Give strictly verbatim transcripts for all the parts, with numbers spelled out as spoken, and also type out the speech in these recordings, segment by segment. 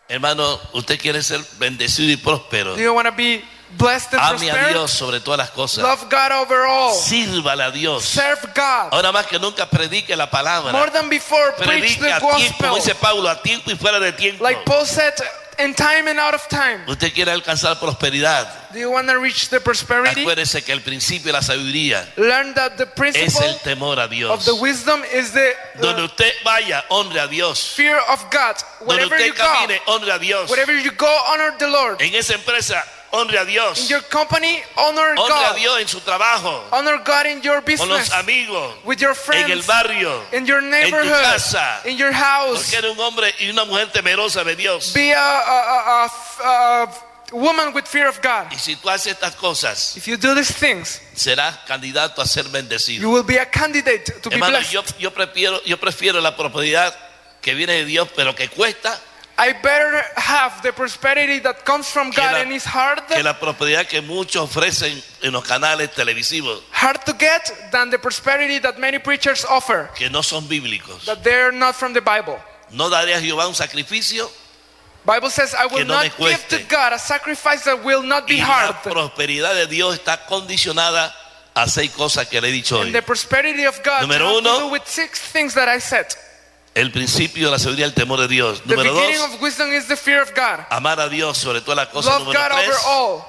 Hermano, usted quiere ser bendecido y próspero. Do you want to be blessed and Ame a prosperous? Dios sobre todas las cosas. Love God over all. Sírvale a Dios. Serve God. Ahora más que nunca predique la palabra. More than before, preach Predique the a tiempo, como gospel. dice Pablo, a tiempo y fuera de tiempo. Like Paul said, in time and out of time. Usted quiere alcanzar prosperidad. Do you want to reach the prosperity? Acuérdese que el principio de la sabiduría Learn that the es principle el temor a of Dios. the wisdom is the, Donde the usted vaya, honre a Dios. fear of God. Donde Wherever usted you go, camine, honre a Dios. wherever you go, honor the Lord. En esa empresa, honre a In Dios. your company, honor Honre a God. Dios en su trabajo, Honor God in your con los business, amigos, with your en el friends, barrio, in your en tu neighborhood, casa. in your house. Porque eres un hombre y una mujer temerosa de Dios. Be a, a, a, a, a woman with fear of God. Y si tú haces estas cosas, If you do these things, serás candidato a ser you bendecido. will be a candidate to be Hermano, blessed. yo, yo, prefiero, yo prefiero la prosperidad que viene de Dios, pero que cuesta, I better have the prosperity that comes from que God la, and is hard, que la prosperidad que muchos ofrecen en los canales televisivos, hard to get than the prosperity that many preachers offer, que no son bíblicos. that they're not from the Bible. No daré a Jehová un sacrificio Bible says, I will que no not me give cueste. to God a sacrifice that will not be y hard. la prosperidad de Dios está condicionada a seis cosas que le he dicho hoy. And the prosperity of God Número has uno, to do with six things that I said. El principio de la sabiduría y el temor de Dios. The Número beginning dos, of wisdom is the fear of God. amar a Dios sobre todas las cosas. Love Número God over tres, all.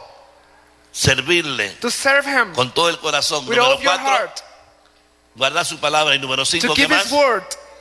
servirle To serve Him con todo el corazón. with all Número of your cuatro, heart. guardar su palabra. Y número cinco, To ¿qué keep His más? word.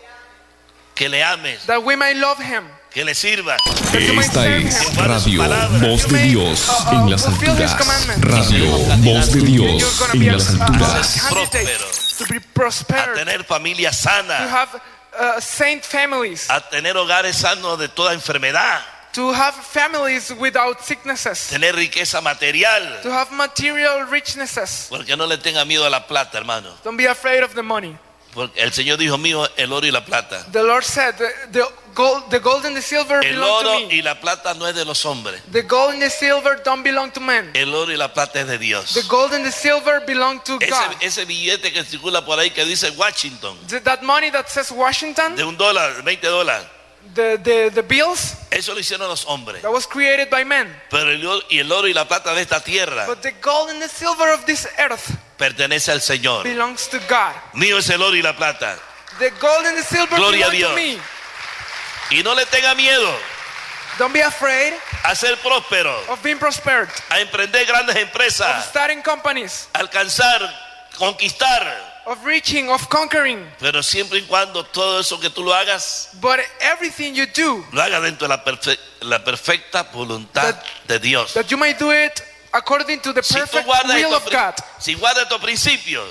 Que le ames, That we might love Him. que le sirvas. Esta es Radio Voz de Dios en las alturas. Radio Voz de Dios You're going to en be a, las a, a alturas. candidate to be A prospered. tener familia To sana, have uh, saint families. a tener hogares sanos de toda enfermedad, To have families without sicknesses. tener riqueza material. To have material richnesses. Porque no le tenga miedo a la plata, hermano. Don't be afraid of the money. Porque el Señor dijo, mío el oro y la plata. The Lord said, the, the, gold, the gold and the silver El belong to oro me. y la plata no es de los hombres. The gold and the silver don't belong to men. El oro y la plata es de Dios. The gold and the silver belong to Ese, God. ese billete que circula por ahí que dice Washington, Th- That money that says Washington, de un dólar, veinte dólares, the, the, the bills, eso lo hicieron los hombres. that was created by men. Pero el oro, y el oro y la plata de esta tierra But the gold and the silver of this earth pertenece al Señor. belongs to God. Mío es el oro y la plata. The gold and the silver Gloria a belong to Dios. me. Y no le tenga miedo Don't be afraid a ser próspero, of being prospered, a emprender grandes of empresas, starting companies, a alcanzar, conquistar. of reaching, of conquering. Pero siempre y cuando todo eso que tú lo hagas, But everything you do, lo hagas dentro de la, perfe- la perfecta voluntad That- de Dios. that you might do it according to the Si tú perfect guardas will estos, of God. pri- si guardas estos principios,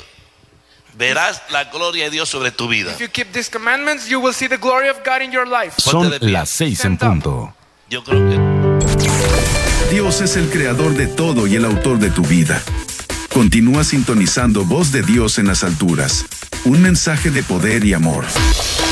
verás la gloria de Dios sobre tu vida. If you keep these commandments, you will see the glory of God in your life. Son de pie. las seis en punto. Yo creo que Dios es el creador de todo y el autor de tu vida. Continúa sintonizando Voz de Dios en las alturas. Un mensaje de poder y amor.